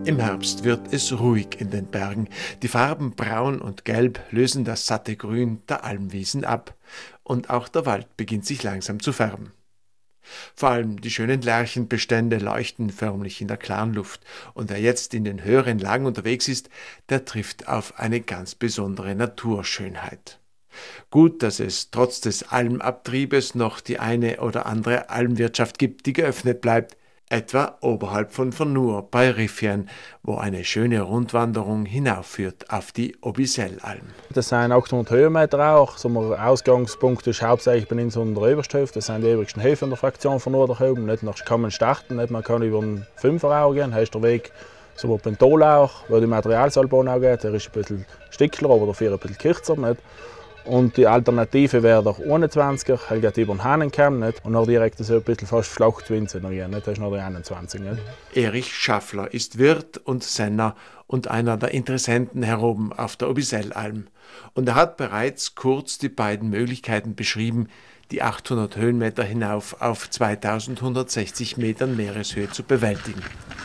Im Herbst wird es ruhig in den Bergen. Die Farben Braun und Gelb lösen das satte Grün der Almwiesen ab. Und auch der Wald beginnt sich langsam zu färben. Vor allem die schönen Lärchenbestände leuchten förmlich in der klaren Luft. Und wer jetzt in den höheren Lagen unterwegs ist, der trifft auf eine ganz besondere Naturschönheit. Gut, dass es trotz des Almabtriebes noch die eine oder andere Almwirtschaft gibt, die geöffnet bleibt, etwa oberhalb von Vernur bei Riffian, wo eine schöne Rundwanderung hinaufführt auf die Obisellalm. Das sind 800 Höhenmeter auch. Der Ausgangspunkt ist hauptsächlich bei uns unter der Obersthof. Das sind die übrigsten Höfe in der Fraktion von Norderhauben. Nicht kann man starten, nicht man kann über den 5er auch gehen. Das ist der Weg so beim Tolauch, wo die Materialseilbahn auch geht. Der ist ein bisschen stickler, aber dafür ein bisschen kürzer. Nicht? Und die Alternative wäre der 21er, der geht über den Hahnenkamm nicht? Und noch direkt so ein bisschen fast flach zu Winzen. Das ist noch der 21. Nicht? Erich Schaffler ist Wirt und Senner und einer der Interessenten hier oben auf der Obisellalm. Und er hat bereits kurz die beiden Möglichkeiten beschrieben, die 800 Höhenmeter hinauf auf 2160 Metern Meereshöhe zu bewältigen.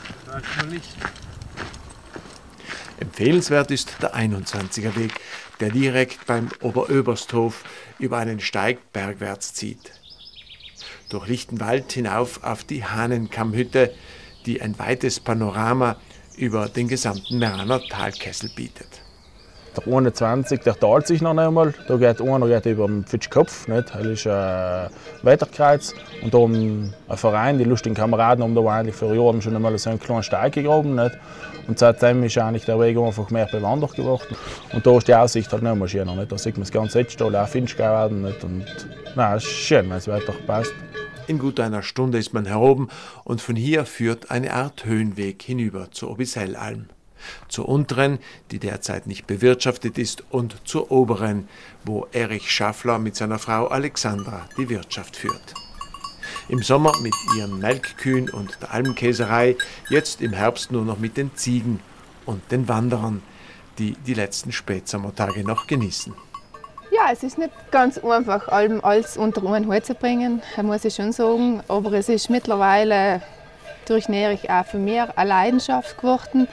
Empfehlenswert ist der 21er Weg, der direkt beim Oberöbersthof über einen Steig bergwärts zieht. Durch lichten Wald hinauf auf die Hahnenkammhütte, die ein weites Panorama über den gesamten Meraner Talkessel bietet. Der 21, der teilt sich noch einmal. Da geht einer über den Pfitschkopf, nicht? Das ist ein Wetterkreuz. Und da ein Verein, die lustigen Kameraden, haben da eigentlich vor Jahren schon einmal so einen kleinen Steig gegraben. Nicht? Und seitdem ist eigentlich der Weg einfach mehr bewandert geworden. Und da ist die Aussicht halt noch mal schöner. Nicht? Da sieht man das ganze Etztal, auch Finchgau. Es ist schön, wenn das Wetter passt. In gut einer Stunde ist man heroben und von hier führt eine Art Höhenweg hinüber zur Obisellalm. Zur unteren, die derzeit nicht bewirtschaftet ist, und zur oberen, wo Erich Schaffler mit seiner Frau Alexandra die Wirtschaft führt. Im Sommer mit ihren Melkkühen und der Almkäserei, jetzt im Herbst nur noch mit den Ziegen und den Wanderern, die die letzten Spätsommertage noch genießen. Ja, es ist nicht ganz einfach, alles unter einen Hut zu bringen, muss ich schon sagen. Aber es ist mittlerweile durch Erich auch für mich eine Leidenschaft geworden,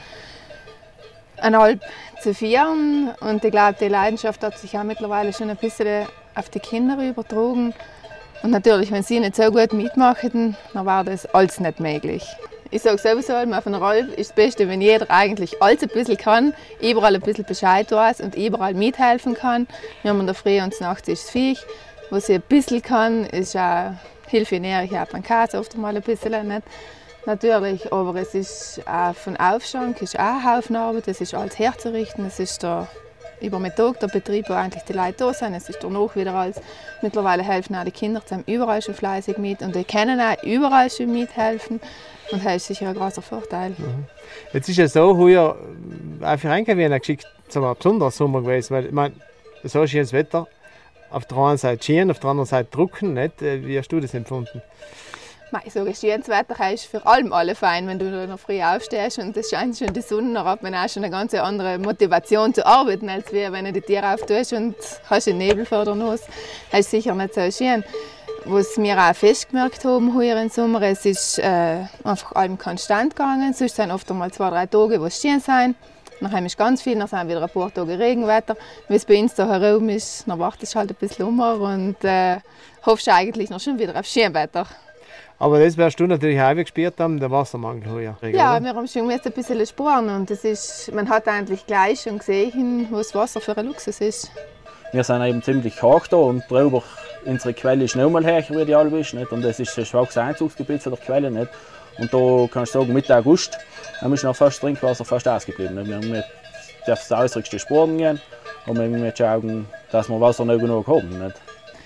eine Alp zu führen. Und ich glaube, die Leidenschaft hat sich auch mittlerweile schon ein bisschen auf die Kinder übertragen. Und natürlich, wenn sie nicht so gut mitmachen, dann war das alles nicht möglich. Ich sage sowieso, auf einer Alp ist das Beste, wenn jeder eigentlich alles ein bisschen kann, überall ein bisschen Bescheid weiß und überall mithelfen kann. Wir haben in der Früh und nachts ist das Viech. Was ich ein bisschen kann, ist auch Hilfe in Erich, auch beim Käse oft mal ein bisschen. Nicht? Natürlich, aber es ist auch von Aufschank, ist auch ein Haufen Arbeit, es ist alles herzurichten, es ist der über Mittag der Betrieb, wo eigentlich die Leute da sind, es ist danach wieder alles. Mittlerweile helfen auch die Kinder zusammen überall schon fleißig mit und die können auch überall schon mithelfen und das ist sicher ein großer Vorteil. Jetzt ist es so, heuer auch für Einkaufswiener geschickt, ein besonderer Sommer gewesen, weil ich meine, so schönes Wetter, auf der einen Seite schön, auf der anderen Seite trocken, nicht? Wie hast du das empfunden? Ich sage, schönes Wetter ist für alle fein, wenn du noch früh aufstehst und es scheint schon die Sonne, dann hat man auch schon eine ganz andere Motivation zu arbeiten, als wenn du die Tür auftust und hast einen Nebel vor der Nase. Das ist sicher nicht so schön. Was wir auch festgemerkt haben heuer im Sommer, es ist einfach allem konstant gegangen. Sonst sind oft einmal 2-3 Tage, wo es schön sind. Dann ist ganz viel, dann sind wieder ein paar Tage Regenwetter. Wie es bei uns da herum ist, dann wartest du halt ein bisschen und hoffst eigentlich noch schon wieder auf Schönwetter. Aber das wirst du natürlich auch gespürt haben, der Wassermangel heuer. Ja, wir haben schon ein bisschen sparen und das ist, man hat eigentlich gleich schon gesehen, was Wasser für ein Luxus ist. Wir sind eben ziemlich hoch da und drüber unsere Quelle ist noch mal höher wie die Alp ist, nicht? Und das ist ein schwaches Einzugsgebiet für die Quelle. Nicht? Und da kannst du sagen, Mitte August ist noch fast Trinkwasser fast ausgeblieben. Nicht? Wir haben nicht das äußerste Sporen gehen, aber wir müssen schauen, dass wir Wasser nicht genug haben. Nicht?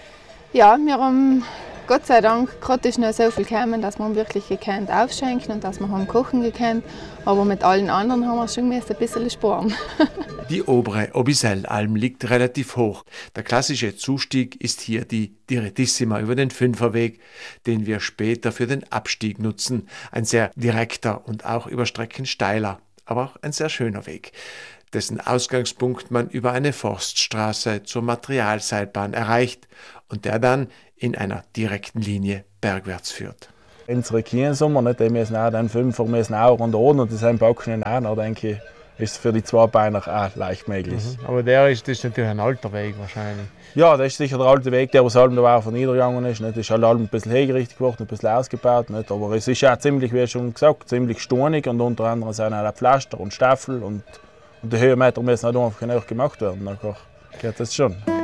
Ja, wir haben Gott sei Dank, gerade ist noch so viel gekommen, dass wir wirklich gekannt aufschenken und dass wir haben kochen gekannt. Aber mit allen anderen haben wir schon ein bisschen sparen. Die obere Obisellalm liegt relativ hoch. Der klassische Zustieg ist hier die Direttissima über den Fünferweg, den wir später für den Abstieg nutzen. Ein sehr direkter und auch über Strecken steiler, aber auch ein sehr schöner Weg, dessen Ausgangspunkt man über eine Forststraße zur Materialseilbahn erreicht und der dann in einer direkten Linie bergwärts führt. Unsere Kiensummer, nicht, die müssen auch dann 5 müssen auch runter und das ein Backen auch, dann denke ich, ist es für die Zweibeiner auch leicht möglich. Aber das ist natürlich ein alter Weg wahrscheinlich. Ja, das ist sicher der alte Weg, der was da auch von niedergegangen ist. Nicht? Das ist halt ein bisschen hegerichtig geworden, ein bisschen ausgebaut. Nicht? Aber es ist auch ziemlich, wie schon gesagt, ziemlich stonig und unter anderem sind auch Pflaster und Staffel und die Höhenmeter müssen halt einfach gemacht werden. Dann geht das schon.